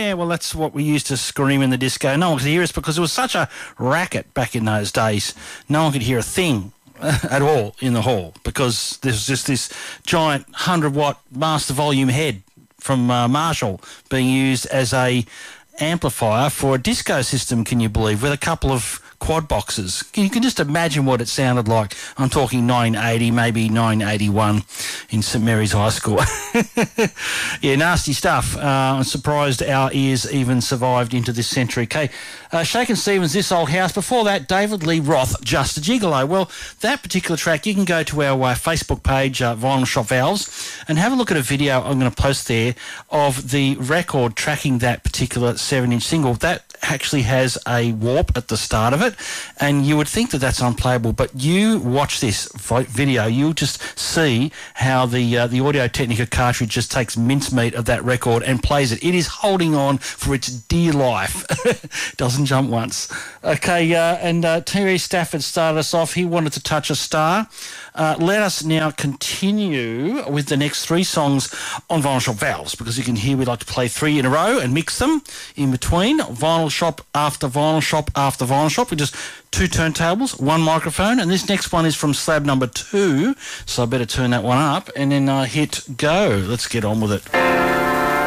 Yeah, well, that's what we used to scream in the disco. No one could hear us because it was such a racket back in those days. No one could hear a thing at all in the hall because there's just this giant 100-watt master volume head from Marshall being used as a amplifier for a disco system, can you believe, with a couple of quad boxes. You can just imagine what it sounded like. I'm talking 980, maybe 981 in St Mary's High School. Yeah, nasty stuff. I'm surprised our ears even survived into this century. Okay, Shakin' Stevens, This Old House. Before that, David Lee Roth, Just a Gigolo. Well, that particular track, you can go to our Facebook page, Vinyl Shop Valves, and have a look at a video I'm going to post there of the record tracking that particular 7-inch single. That actually has a warp at the start of it, and you would think that that's unplayable, but you watch this video, you'll just see how the Audio-Technica cartridge just takes mincemeat of that record and plays it. It is holding on for its dear life. Doesn't jump once. Okay, and Terry Stafford started us off. He wanted to touch a star. Let us now continue with the next 3 songs on Vinyl Shop Valves, because you can hear we like to play 3 in a row and mix them in between. Vinyl Shop after Vinyl Shop after Vinyl Shop with just 2 turntables, 1 microphone, and this next one is from slab number 2, so I better turn that one up and then hit go. Let's get on with it.